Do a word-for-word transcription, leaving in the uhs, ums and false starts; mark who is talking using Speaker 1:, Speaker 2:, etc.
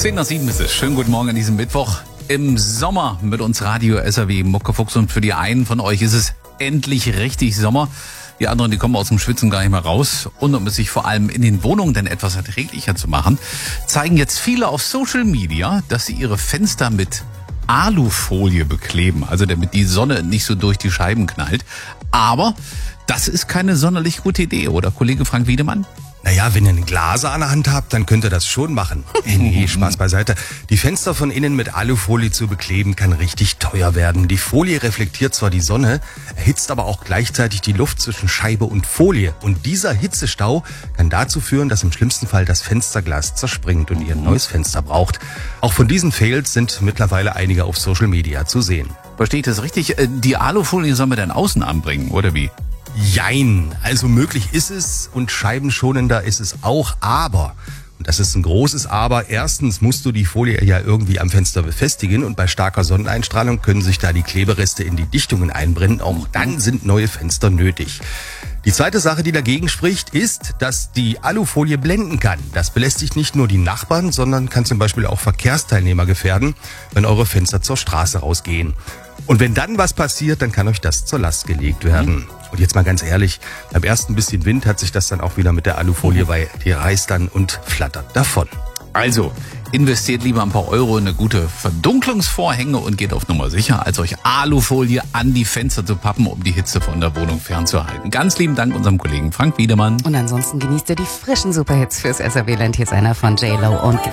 Speaker 1: zehn nach sieben ist es. Schönen guten Morgen an diesem Mittwoch. Im Sommer mit uns Radio S R W Muckefuchs, und für die einen von euch ist es endlich richtig Sommer. Die anderen, die kommen aus dem Schwitzen gar nicht mehr raus. Und um es sich vor allem in den Wohnungen dann etwas erträglicher zu machen, zeigen jetzt viele auf Social Media, dass sie ihre Fenster mit Alufolie bekleben, also damit die Sonne nicht so durch die Scheiben knallt. Aber das ist keine sonderlich gute Idee, oder Kollege Frank Wiedemann?
Speaker 2: Naja, wenn ihr einen Glaser an der Hand habt, dann könnt ihr das schon machen. Hey, nee, Spaß beiseite. Die Fenster von innen mit Alufolie zu bekleben, kann richtig teuer werden. Die Folie reflektiert zwar die Sonne, erhitzt aber auch gleichzeitig die Luft zwischen Scheibe und Folie. Und dieser Hitzestau kann dazu führen, dass im schlimmsten Fall das Fensterglas zerspringt und ihr ein neues Fenster braucht. Auch von diesen Fails sind mittlerweile einige auf Social Media zu sehen.
Speaker 1: Verstehe ich das richtig? Die Alufolie sollen wir dann außen anbringen, oder wie?
Speaker 2: Jein, also möglich ist es und scheibenschonender ist es auch, aber, und das ist ein großes Aber, erstens musst du die Folie ja irgendwie am Fenster befestigen und bei starker Sonneneinstrahlung können sich da die Klebereste in die Dichtungen einbrennen, auch dann sind neue Fenster nötig. Die zweite Sache, die dagegen spricht, ist, dass die Alufolie blenden kann. Das belästigt nicht nur die Nachbarn, sondern kann zum Beispiel auch Verkehrsteilnehmer gefährden, wenn eure Fenster zur Straße rausgehen. Und wenn dann was passiert, dann kann euch das zur Last gelegt werden. Und jetzt mal ganz ehrlich, beim ersten bisschen Wind hat sich das dann auch wieder mit der Alufolie, weil die reißt dann und flattert davon.
Speaker 1: Also, investiert lieber ein paar Euro in eine gute Verdunklungsvorhänge und geht auf Nummer sicher, als euch Alufolie an die Fenster zu pappen, um die Hitze von der Wohnung fernzuhalten. Ganz lieben Dank unserem Kollegen Frank Wiedemann.
Speaker 3: Und ansonsten genießt ihr die frischen Superhits fürs S R W-Land. Hier ist einer von J Lo und